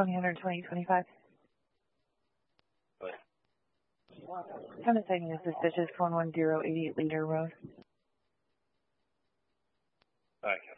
2000 2025. What? Kind of taking us suspicious 11088 Leader Road. Okay.